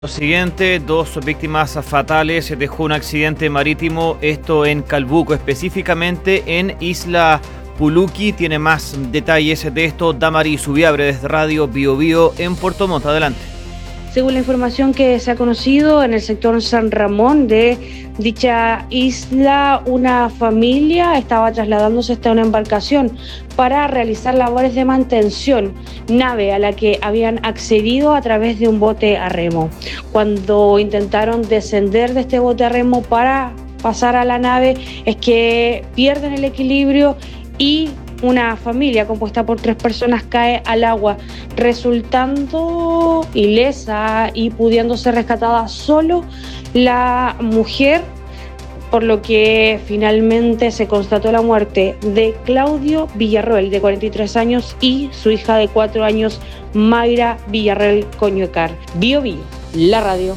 Lo siguiente, dos víctimas fatales, se dejó un accidente marítimo, esto en Calbuco, específicamente en Isla Puluqui. Tiene más detalles de esto Damaris Ubiabre desde Radio Bio Bio en Puerto Montt. Adelante. Según la información que se ha conocido, en el sector San Ramón de dicha isla, una familia estaba trasladándose hasta una embarcación para realizar labores de mantención, nave a la que habían accedido a través de un bote a remo. Cuando intentaron descender de este bote a remo para pasar a la nave, es que pierden el equilibrio y una familia compuesta por 3 personas cae al agua, resultando ilesa y pudiendo ser rescatada solo la mujer, por lo que finalmente se constató la muerte de Claudio Villarroel, de 43 años, y su hija de 4 años, Mayra Villarroel Coñuecar. Bio Bio, la radio.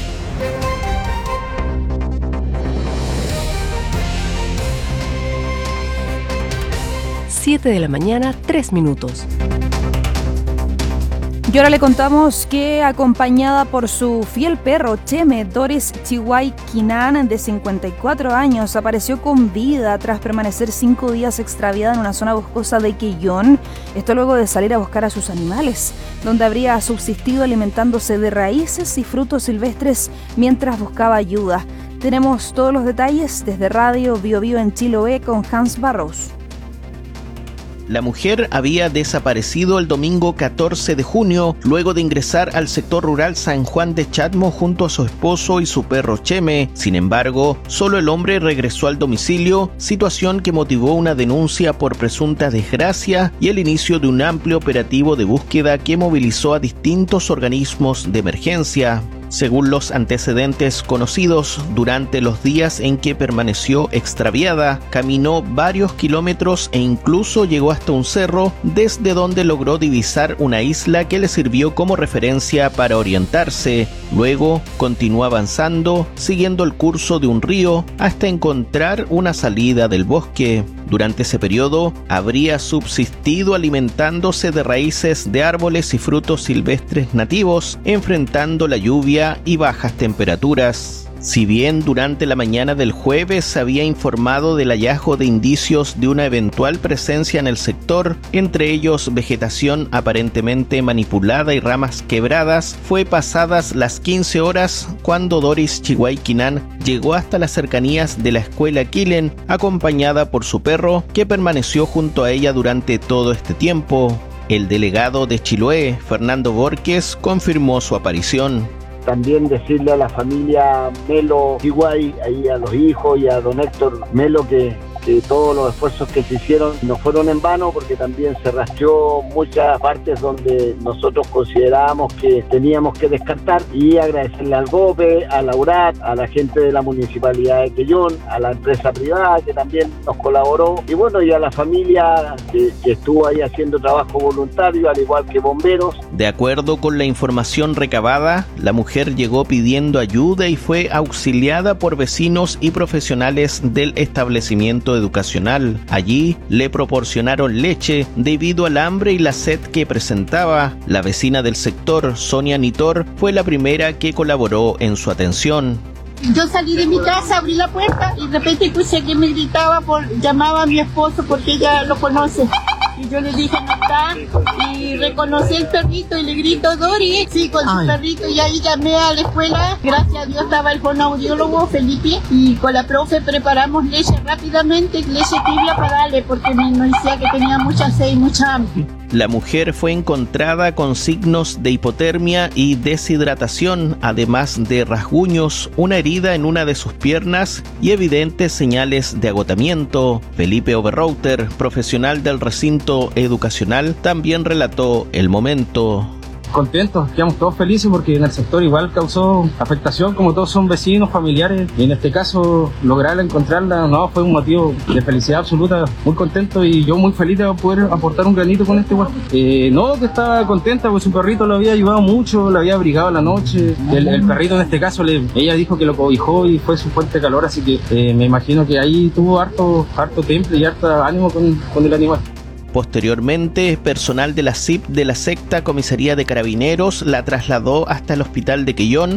7 de la mañana, 3 minutos. Y ahora le contamos que, acompañada por su fiel perro Cheme, Doris Chihuay Quinan, de 54 años, apareció con vida tras permanecer 5 días extraviada en una zona boscosa de Quellón. Esto luego de salir a buscar a sus animales, donde habría subsistido alimentándose de raíces y frutos silvestres mientras buscaba ayuda. Tenemos todos los detalles desde Radio Bio Bio en Chiloé con Hans Barros. La mujer había desaparecido el domingo 14 de junio, luego de ingresar al sector rural San Juan de Chatmo junto a su esposo y su perro Cheme. Sin embargo, solo el hombre regresó al domicilio, situación que motivó una denuncia por presunta desgracia y el inicio de un amplio operativo de búsqueda que movilizó a distintos organismos de emergencia. Según los antecedentes conocidos, durante los días en que permaneció extraviada, caminó varios kilómetros e incluso llegó hasta un cerro, desde donde logró divisar una isla que le sirvió como referencia para orientarse. Luego continuó avanzando, siguiendo el curso de un río, hasta encontrar una salida del bosque. Durante ese periodo, habría subsistido alimentándose de raíces de árboles y frutos silvestres nativos, enfrentando la lluvia y bajas temperaturas. Si bien durante la mañana del jueves se había informado del hallazgo de indicios de una eventual presencia en el sector, entre ellos vegetación aparentemente manipulada y ramas quebradas, fue pasadas las 15 horas cuando Doris Chihuay Quinan llegó hasta las cercanías de la escuela Quilen, acompañada por su perro, que permaneció junto a ella durante todo este tiempo. El delegado de Chiloé, Fernando Borges, confirmó su aparición. También decirle a la familia Melo Chihuay, ahí a los hijos y a don Héctor Melo que todos los esfuerzos que se hicieron no fueron en vano, porque también se rastreó muchas partes donde nosotros considerábamos que teníamos que descartar, y agradecerle al GOPE, a la URAT, a la gente de la Municipalidad de Quellón, a la empresa privada que también nos colaboró, y bueno, y a la familia que estuvo ahí haciendo trabajo voluntario, al igual que bomberos. De acuerdo con la información recabada, la mujer llegó pidiendo ayuda y fue auxiliada por vecinos y profesionales del establecimiento educacional. Allí le proporcionaron leche debido al hambre y la sed que presentaba. La vecina del sector, Sonia Nitor, fue la primera que colaboró en su atención. Yo salí de mi casa, abrí la puerta y de repente escuché que me gritaba, llamaba a mi esposo porque ella lo conoce. Y yo le dije, no está, y reconocí el perrito y le grito, Dori, sí, con su perrito, y ahí llamé a la escuela. Gracias a Dios estaba el fonoaudiólogo Felipe, y con la profe preparamos leche rápidamente, leche tibia para darle, porque nos decía que tenía mucha sed y mucha hambre. La mujer fue encontrada con signos de hipotermia y deshidratación, además de rasguños, una herida en una de sus piernas y evidentes señales de agotamiento. Felipe Oberrauter, profesional del recinto educacional, también relató el momento. Contentos, quedamos todos felices porque en el sector igual causó afectación, como todos son vecinos, familiares, y en este caso lograrla, encontrarla, no, fue un motivo de felicidad absoluta, muy contento, y yo muy feliz de poder aportar un granito con este igual. No, que estaba contenta porque su perrito lo había ayudado mucho, lo había abrigado la noche, el perrito en este caso, ella dijo que lo cobijó y fue su fuente de calor, así que me imagino que ahí tuvo harto temple y harto ánimo con el animal. Posteriormente, personal de la CIP de la Sexta Comisaría de Carabineros la trasladó hasta el hospital de Quellón,